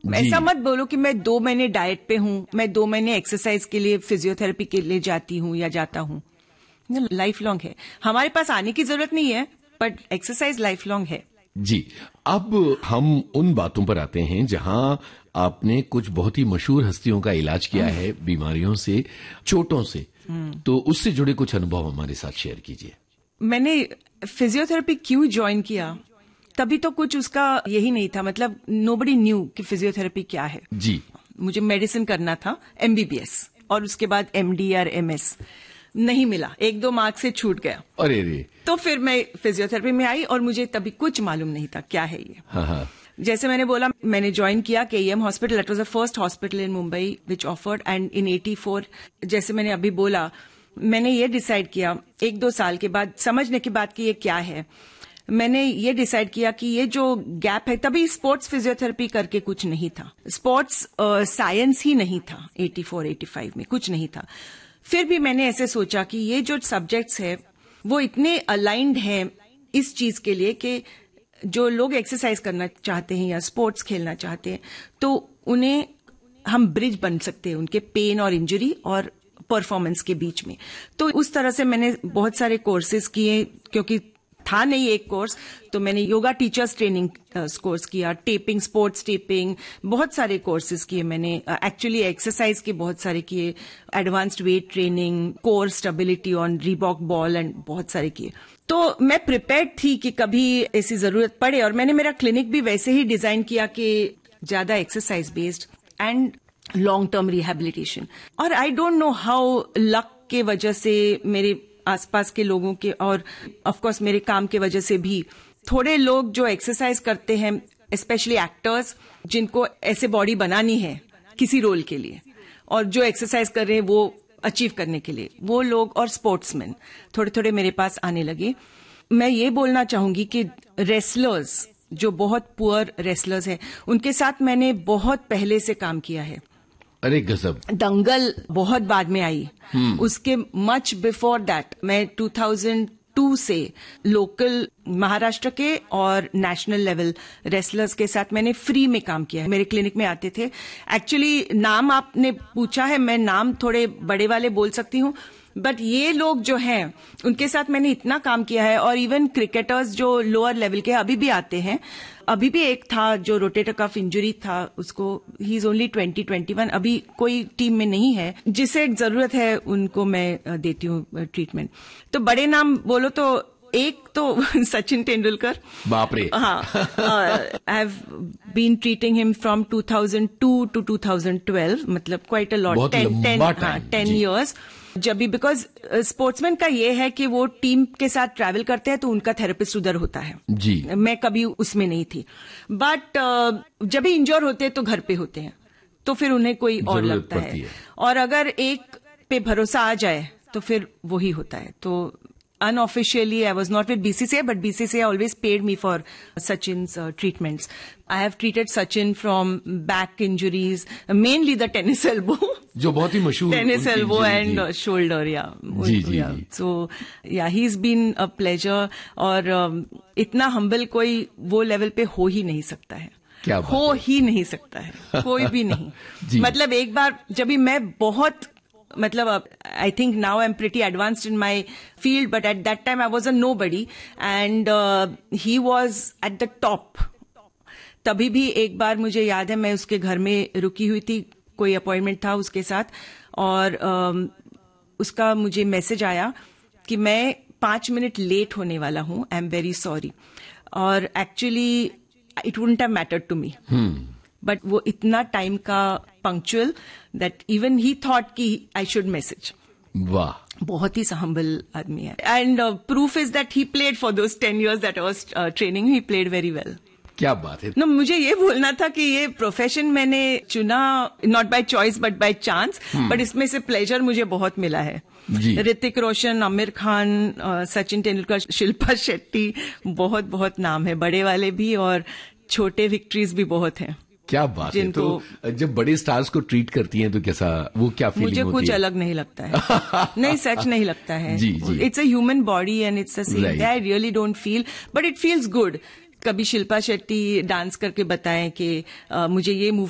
ऐसा मत बोलो कि मैं 2 महीने डाइट पे हूँ, मैं 2 महीने एक्सरसाइज के लिए फिजियोथेरेपी के लिए जाती हूँ या जाता हूँ। लाइफ लॉन्ग है, हमारे पास आने की जरूरत नहीं है, बट एक्सरसाइज लाइफ लॉन्ग है। जी, अब हम उन बातों पर आते हैं जहां आपने कुछ बहुत ही मशहूर हस्तियों का इलाज किया है, बीमारियों से, चोटों से, तो उससे जुड़े कुछ अनुभव हमारे साथ शेयर कीजिए। मैंने फिजियोथेरेपी क्यों ज्वाइन किया, तभी तो कुछ उसका यही नहीं था, मतलब नोबडी न्यू कि फिजियोथेरेपी क्या है। जी, मुझे मेडिसिन करना था, MBBS, और उसके बाद MD और MS नहीं मिला, 1-2 मार्क्स से छूट गया। अरे रे। तो फिर मैं फिजियोथेरेपी में आई और मुझे तभी कुछ मालूम नहीं था क्या है ये। हाँ। जैसे मैंने बोला, मैंने ज्वाइन किया KEM hospital, that was the first hospital in Mumbai which offered, and in 84, जैसे मैंने अभी बोला, मैंने ये डिसाइड किया 1-2 साल के बाद, समझने के बाद कि ये क्या है, मैंने ये डिसाइड किया कि ये जो गैप है, तभी स्पोर्ट्स फिजियोथेरेपी करके कुछ नहीं था, स्पोर्ट्स साइंस ही नहीं था, 84-85 में कुछ नहीं था। फिर भी मैंने ऐसे सोचा कि ये जो सब्जेक्ट्स है वो इतने अलाइंड हैं इस चीज के लिए कि जो लोग एक्सरसाइज करना चाहते हैं या स्पोर्ट्स खेलना चाहते हैं, तो उन्हें हम ब्रिज बन सकते हैं उनके पेन और इंजरी और परफॉर्मेंस के बीच में। तो उस तरह से मैंने बहुत सारे कोर्सेज किए, क्योंकि था नहीं एक कोर्स, तो मैंने योगा टीचर्स ट्रेनिंग कोर्स किया, टेपिंग, स्पोर्ट्स टेपिंग, बहुत सारे कोर्सेज किए मैंने। एक्चुअली एक्सरसाइज के बहुत सारे किए, advanced weight training, core stability on Reebok ball, and बहुत सारे किए। तो मैं प्रिपेयर्ड थी कि कभी ऐसी जरूरत पड़े, और मैंने मेरा क्लिनिक भी वैसे ही डिजाइन किया कि ज्यादा exercise based and long term rehabilitation. और I don't know how, luck के वजह से, मेरे आसपास के लोगों के, और ऑफ कोर्स मेरे काम के वजह से भी, थोड़े लोग जो एक्सरसाइज करते हैं, स्पेशली एक्टर्स, जिनको ऐसे बॉडी बनानी है किसी रोल के लिए, और जो एक्सरसाइज कर रहे हैं वो अचीव करने के लिए, वो लोग, और स्पोर्ट्समैन थोड़े थोड़े मेरे पास आने लगे। मैं ये बोलना चाहूंगी कि रेसलर्स, जो बहुत पुअर रेसलर्स हैं, उनके साथ मैंने बहुत पहले से काम किया है। अरे गजब। दंगल बहुत बाद में आई, उसके मच बिफोर दैट मैं 2002 से लोकल महाराष्ट्र के और नेशनल लेवल रेसलर्स के साथ मैंने फ्री में काम किया है। मेरे क्लिनिक में आते थे। एक्चुअली नाम आपने पूछा है, मैं नाम थोड़े बड़े वाले बोल सकती हूँ, बट ये लोग जो हैं उनके साथ मैंने इतना काम किया है। और इवन क्रिकेटर्स जो लोअर लेवल के अभी भी आते हैं, अभी भी एक था जो रोटेटर कफ इंजरी था, उसको, ही इज ओनली 20-21, अभी कोई टीम में नहीं है, जिसे जरूरत है उनको मैं देती हूँ ट्रीटमेंट। तो बड़े नाम बोलो तो एक तो सचिन तेंदुलकर, बाप रे। हाँ, I have been treating him from 2002 to 2012, मतलब क्वाइट अ लॉट, 10 years। जब भी, बिकॉज स्पोर्ट्समैन का ये है कि वो टीम के साथ ट्रैवल करते हैं तो उनका थेरेपिस्ट उधर होता है जी। मैं कभी उसमें नहीं थी, बट जब भी इंजोर होते हैं तो घर पे होते हैं, तो फिर उन्हें कोई और लगता है, और अगर एक पे भरोसा आ जाए तो फिर वही होता है। तो unofficially I was not with BCCI, but BCCI always paid me for Sachin's treatments. I have treated Sachin from back injuries, mainly the tennis elbow, जो बहुत ही मशहूर tennis elbow and shoulder, yeah. Ji. So yeah, he's been a pleasure, और इतना humble कोई वो level पे हो ही नहीं सकता है, क्या हो ही नहीं सकता है कोई भी नहीं। मतलब एक बार जब भी मैं बहुत, मतलब I think now I'm pretty advanced in my field, but at that time I was a nobody, and he was at the top. तभी भी एक बार मुझे याद है, मैं उसके घर में रुकी हुई थी, कोई अपॉइंटमेंट था उसके साथ, और उसका मुझे मैसेज आया कि मैं 5 मिनट लेट होने वाला हूँ, आई एम वेरी सॉरी। और actually it wouldn't have mattered to me, but वो इतना टाइम का punctual that even he thought कि आई शुड मैसेज। वाह, बहुत ही हम्बल आदमी है, and proof is that he played for those 10 years that I was training, he played very well. क्या बात है। no, मुझे ये बोलना था कि ये प्रोफेशन मैंने चुना not by choice but by chance, but इसमें से प्लेजर मुझे बहुत मिला है। ऋतिक रोशन, आमिर खान, सचिन तेंदुलकर, शिल्पा शेट्टी, बहुत बहुत नाम है, बड़े वाले भी और छोटे विक्ट्रीज भी बहुत हैं। क्या बात है। तो जब बड़े स्टार्स को ट्रीट करती हैं तो कैसा, वो क्या फीलिंग होती है? मुझे कुछ अलग नहीं लगता है। नहीं, सच नहीं लगता है। It's a human body and it's a same, I really don't feel, but it feels good. कभी शिल्पा शेट्टी डांस करके बताएं कि मुझे ये मूव